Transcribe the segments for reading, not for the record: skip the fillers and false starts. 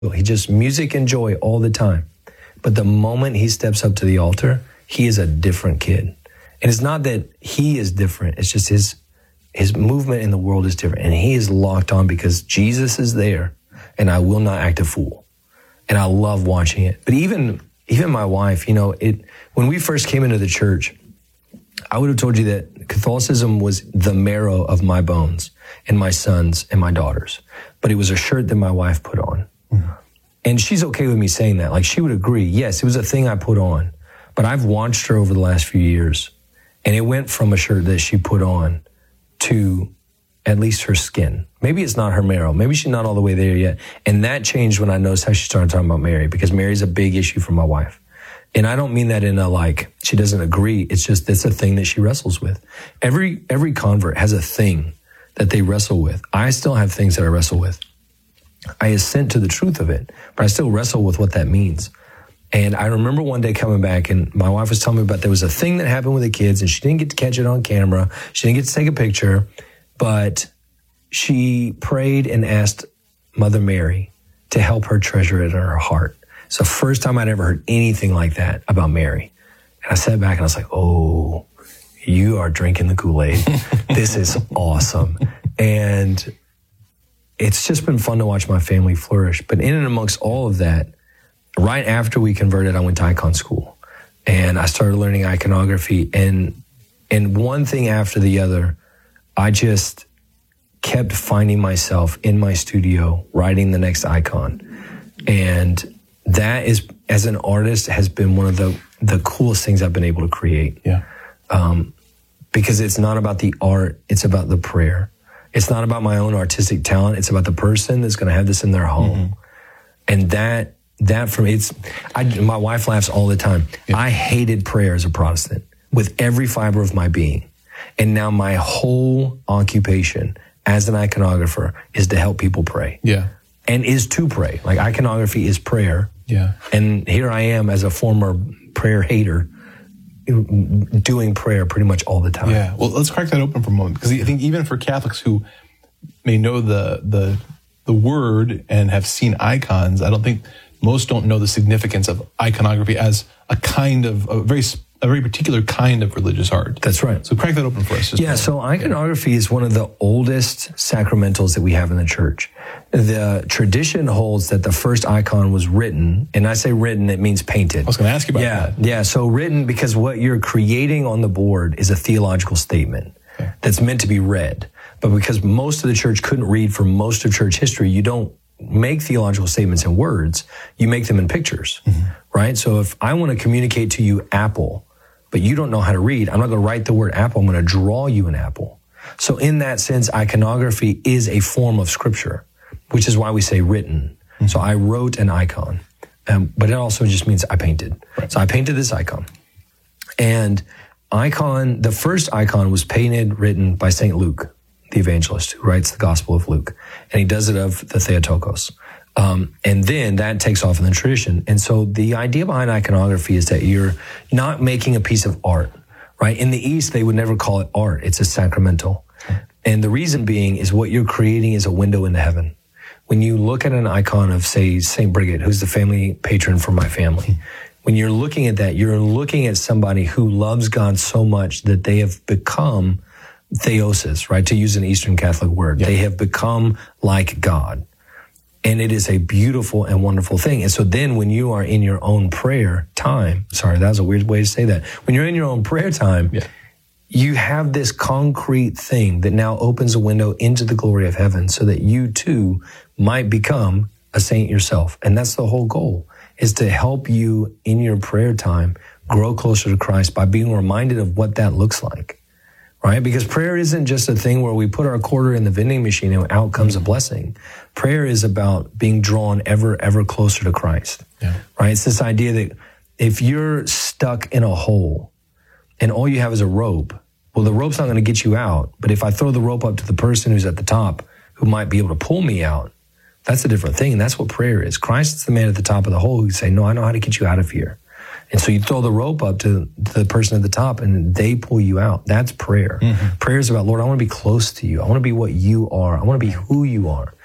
He just music and joy all the time. But the moment he steps up to the altar, he is a different kid. And it's not that he is different. It's just his movement in the world is different. And he is locked on because Jesus is there and I will not act a fool. And I love watching it. But even my wife, when we first came into the church, I would have told you that Catholicism was the marrow of my bones and my sons and my daughters. But it was a shirt that my wife put on. And she's okay with me saying that. Like, she would agree. Yes, it was a thing I put on. But I've watched her over the last few years, and it went from a shirt that she put on to at least her skin. Maybe it's not her marrow. Maybe she's not all the way there yet. And that changed when I noticed how she started talking about Mary, because Mary's a big issue for my wife. And I don't mean that in a, she doesn't agree. It's just, it's a thing that she wrestles with. Every convert has a thing that they wrestle with. I still have things that I wrestle with. I assent to the truth of it, but I still wrestle with what that means. And I remember one day coming back, and my wife was telling me about there was a thing that happened with the kids, and she didn't get to catch it on camera. She didn't get to take a picture, but she prayed and asked Mother Mary to help her treasure it in her heart. It's the first time I'd ever heard anything like that about Mary. And I sat back and I was like, oh, you are drinking the Kool-Aid. This is awesome. And it's just been fun to watch my family flourish. But in and amongst all of that, right after we converted, I went to icon school and I started learning iconography, and one thing after the other, I just kept finding myself in my studio writing the next icon. And that is, as an artist, has been one of the coolest things I've been able to create. Yeah. Because it's not about the art, it's about the prayer. It's not about my own artistic talent. It's about the person that's going to have this in their home. And that for me, my wife laughs all the time. Yeah. I hated prayer as a Protestant with every fiber of my being. And now my whole occupation as an iconographer is to help people pray. Yeah. And is to pray. Like, iconography is prayer. Yeah. And here I am as a former prayer hater, doing prayer pretty much all the time. Yeah. Well, let's crack that open for a moment, because I think even for Catholics who may know the word and have seen icons, I don't think most don't know the significance of iconography as a kind of a very particular kind of religious art. That's right. So crack that open for us. Yeah. So iconography is one of the oldest sacramentals that we have in the church. The tradition holds that the first icon was written, and I say written, it means painted. I was going to ask you about that. Yeah. So written, because what you're creating on the board is a theological statement that's meant to be read. But because most of the church couldn't read for most of church history, you don't make theological statements in words, you make them in pictures, right? So if I want to communicate to you apple, but you don't know how to read, I'm not going to write the word apple, I'm going to draw you an apple. So in that sense, iconography is a form of scripture, which is why we say written. So I wrote an icon, but it also just means I painted. Right. So I painted this icon. And the first icon was written by St. Luke, the evangelist, who writes the Gospel of Luke. And he does it of the Theotokos. And then that takes off in the tradition. And so the idea behind iconography is that you're not making a piece of art, right? In the East, they would never call it art. It's a sacramental. And the reason being is what you're creating is a window into heaven. When you look at an icon of, say, St. Bridget, who's the family patron for my family, when you're looking at that, you're looking at somebody who loves God so much that they have become theosis, right? To use an Eastern Catholic word. Yeah. They have become like God. And it is a beautiful and wonderful thing. And so then when you are in your own prayer time, sorry, that was a weird way to say that. When you're in your own prayer time, you have this concrete thing that now opens a window into the glory of heaven so that you too might become a saint yourself. And that's the whole goal, is to help you in your prayer time grow closer to Christ by being reminded of what that looks like. Right? Because prayer isn't just a thing where we put our quarter in the vending machine and out comes a blessing. Prayer is about being drawn ever, ever closer to Christ. Yeah. Right? It's this idea that if you're stuck in a hole and all you have is a rope, well, the rope's not going to get you out. But if I throw the rope up to the person who's at the top who might be able to pull me out, that's a different thing. And that's what prayer is. Christ is the man at the top of the hole who say, no, I know how to get you out of here. And so you throw the rope up to the person at the top and they pull you out. That's prayer. Prayer is about, Lord, I want to be close to you. I want to be what you are. I want to be who you are.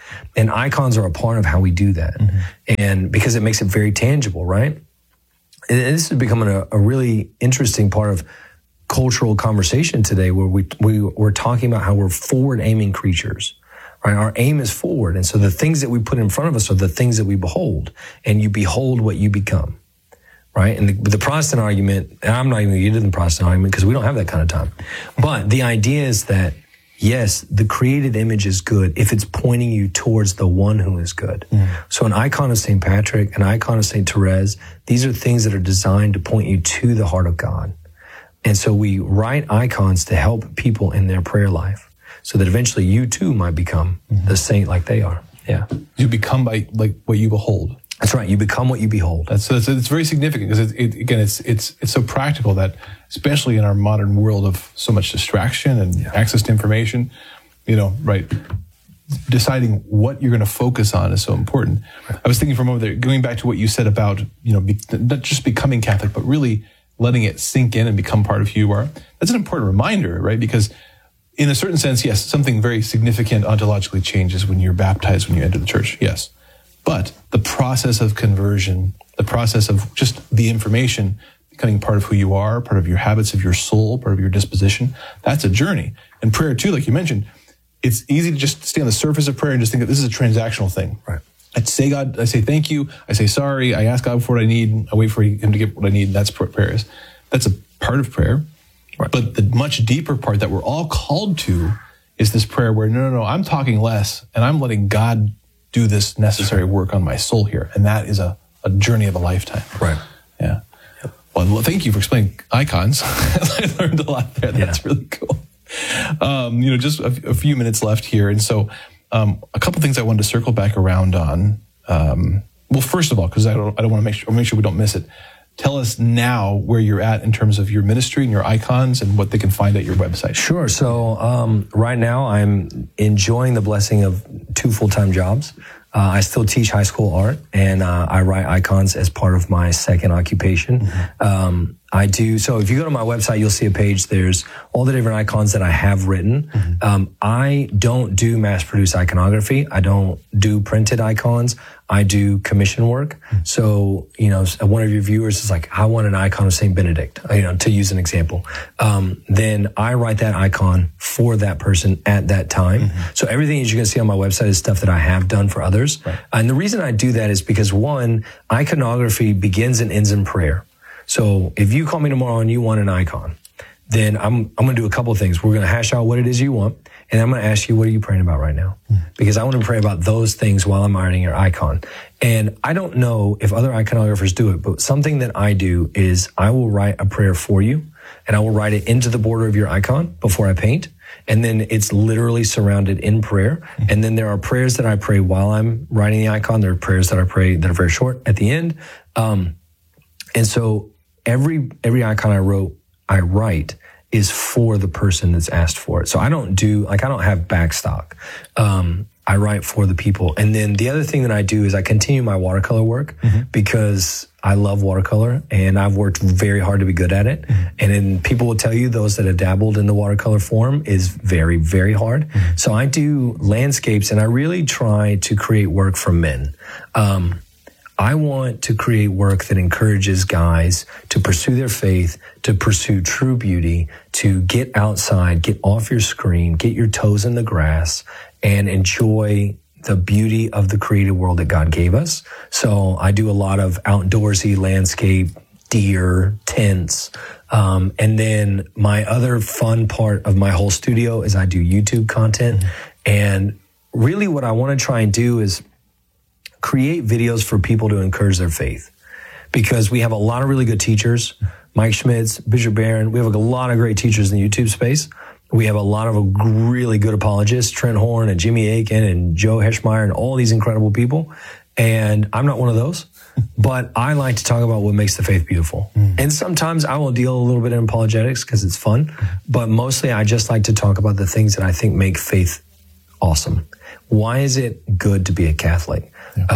And icons are a part of how we do that. And because it makes it very tangible, right? And this is becoming a really interesting part of cultural conversation today, where we're talking about how we're forward-aiming creatures, right? Our aim is forward. And so the things that we put in front of us are the things that we behold. And you behold what you become, right? And the Protestant argument, and I'm not even going to get into the Protestant argument because we don't have that kind of time. But the idea is that, yes, the created image is good if it's pointing you towards the one who is good. So an icon of St. Patrick, an icon of St. Therese, these are things that are designed to point you to the heart of God. And so we write icons to help people in their prayer life so that eventually you too might become the saint like they are. Yeah. You become by like what you behold. That's right. You become what you behold. It's very significant because it's so practical that, especially in our modern world of so much distraction and access to information, right? Deciding what you're going to focus on is so important. I was thinking for a moment there, going back to what you said about, not just becoming Catholic, but really letting it sink in and become part of who you are. That's an important reminder, right? Because in a certain sense, yes, something very significant ontologically changes when you're baptized, when you enter the church, yes. But the process of conversion, the process of just the information becoming part of who you are, part of your habits of your soul, part of your disposition, that's a journey. And prayer too, like you mentioned, it's easy to just stay on the surface of prayer and just think that this is a transactional thing. Right. I say thank you, I say sorry, I ask God for what I need, I wait for him to get what I need, and that's what prayer is. That's a part of prayer. Right. But the much deeper part that we're all called to is this prayer where, no, I'm talking less, and I'm letting God do this necessary work on my soul here. And that is a journey of a lifetime. Right. Yeah. Yep. Well, thank you for explaining icons. I learned a lot there. That's really cool. Just a few minutes left here. And so a couple things I wanted to circle back around on. Well, first of all, because I don't want to make sure we don't miss it. Tell us now where you're at in terms of your ministry and your icons and what they can find at your website. Sure. So right now I'm enjoying the blessing of 2 full-time jobs. I still teach high school art, and I write icons as part of my second occupation. I do. So if you go to my website, you'll see a page. There's all the different icons that I have written. I don't do mass-produced iconography. I don't do printed icons. I do commission work. So, one of your viewers is like, I want an icon of St. Benedict, to use an example. Then I write that icon for that person at that time. So everything that you're going to see on my website is stuff that I have done for others. Right. And the reason I do that is because, one, iconography begins and ends in prayer. So if you call me tomorrow and you want an icon, then I'm going to do a couple of things. We're going to hash out what it is you want, and I'm going to ask you, what are you praying about right now? Because I want to pray about those things while I'm writing your icon. And I don't know if other iconographers do it, but something that I do is I will write a prayer for you, and I will write it into the border of your icon before I paint. And then it's literally surrounded in prayer. And then there are prayers that I pray while I'm writing the icon. There are prayers that I pray that are very short at the end. And so every icon I write is for the person that's asked for it. So I don't have backstock. I write for the people. And then the other thing that I do is I continue my watercolor work because I love watercolor and I've worked very hard to be good at it. And then people will tell you, those that have dabbled in the watercolor form, is very, very hard. So I do landscapes, and I really try to create work for men. I want to create work that encourages guys to pursue their faith, to pursue true beauty, to get outside, get off your screen, get your toes in the grass, and enjoy the beauty of the created world that God gave us. So I do a lot of outdoorsy landscape, deer, tents. And then my other fun part of my whole studio is I do YouTube content. And really what I want to try and do is create videos for people to encourage their faith, because we have a lot of really good teachers, Mike Schmitz, Bishop Barron. We have a lot of great teachers in the YouTube space. We have a lot of really good apologists, Trent Horn and Jimmy Akin and Joe Heschmeyer and all these incredible people. And I'm not one of those, but I like to talk about what makes the faith beautiful. And sometimes I will deal a little bit in apologetics because it's fun, but mostly I just like to talk about the things that I think make faith awesome. Why is it good to be a Catholic?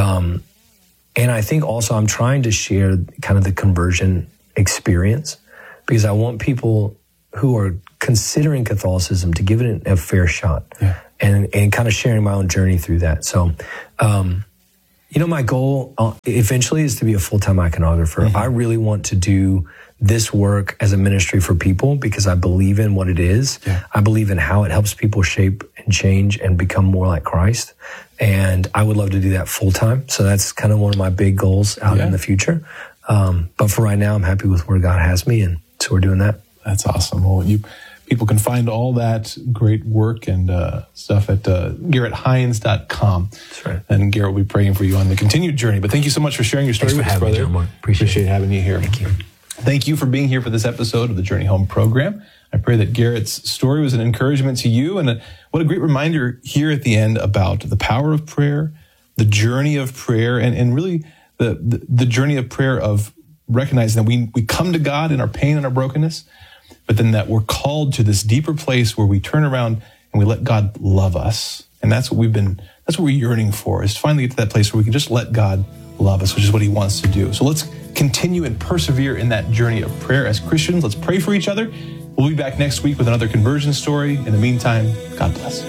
And I think also I'm trying to share kind of the conversion experience, because I want people who are considering Catholicism to give it a fair shot. and kind of sharing my own journey through that. So, my goal eventually is to be a full-time iconographer. Mm-hmm. I really want to do this work as a ministry for people because I believe in what it is. Yeah. I believe in how it helps people shape and change and become more like Christ. And I would love to do that full-time. So that's kind of one of my big goals out in the future. But for right now, I'm happy with where God has me. And so we're doing that. That's awesome. Well, people can find all that great work and stuff at GarrettHines.com. That's right. And Garrett will be praying for you on the continued journey. But thank you so much for sharing your story with us, brother. Thanks for having me, John Mark. Appreciate having you here. Thank you. Thank you for being here for this episode of the Journey Home program. I pray that Garrett's story was an encouragement to you. And what a great reminder here at the end about the power of prayer, the journey of prayer, and really the journey of prayer of recognizing that we come to God in our pain and our brokenness, but then that we're called to this deeper place where we turn around and we let God love us. And that's what we're yearning for, is to finally get to that place where we can just let God love us, which is what he wants to do. So let's continue and persevere in that journey of prayer as Christians. Let's pray for each other. We'll be back next week with another conversion story. In the meantime, God bless.